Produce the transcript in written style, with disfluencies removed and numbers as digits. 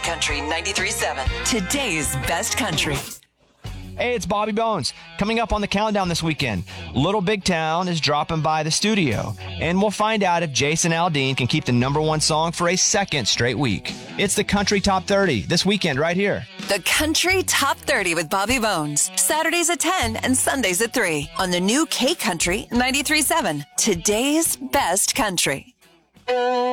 Country 93.7. Today's best country. Hey, it's Bobby Bones. Coming up on the countdown this weekend, Little Big Town is dropping by the studio, and we'll find out if Jason Aldean can keep the #1 song for a second straight week. It's the Country Top 30 this weekend right here. The Country Top 30 with Bobby Bones. Saturdays at 10 and Sundays at 3 on the new K Country 93.7. Today's best country.